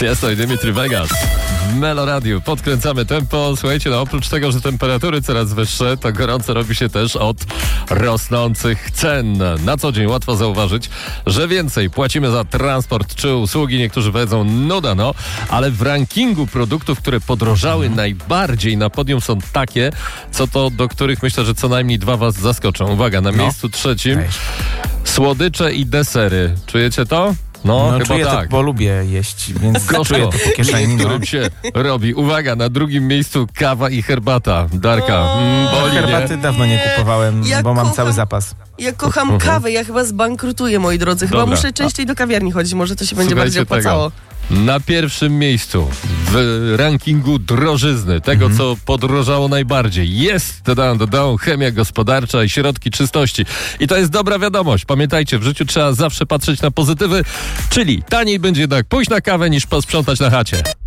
Tiesto i Dimitri Vegas. W Melo Radio podkręcamy tempo. Słuchajcie, no oprócz tego, że temperatury coraz wyższe, to gorąco robi się też od rosnących cen. Na co dzień łatwo zauważyć, że więcej płacimy za transport czy usługi. Niektórzy powiedzą, nuda, no, ale w rankingu produktów, które podrożały najbardziej na podium są takie, do których myślę, że co najmniej dwa was zaskoczą. Uwaga, na miejscu trzecim słodycze i desery. Czujecie to? No chyba czuję tak. To, bo lubię jeść, więc czuję to po kieszeni. Którym się robi. Uwaga, na drugim miejscu kawa i herbata. Darka, boli, herbaty nie? dawno nie kupowałem, bo mam cały zapas. Ja kocham kawę, ja chyba zbankrutuję, moi drodzy. Chyba muszę częściej do kawiarni chodzić, może to się będzie bardziej opłacało. Na pierwszym miejscu w rankingu drożyzny, tego co podrożało najbardziej, jest chemia gospodarcza i środki czystości. I to jest dobra wiadomość. Pamiętajcie, w życiu trzeba zawsze patrzeć na pozytywy, czyli taniej będzie jednak pójść na kawę niż posprzątać na chacie.